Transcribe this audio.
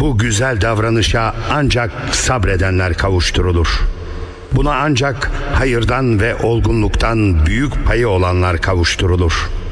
Bu güzel davranışa ancak sabredenler kavuşturulur. Buna ancak hayırdan ve olgunluktan büyük payı olanlar kavuşturulur.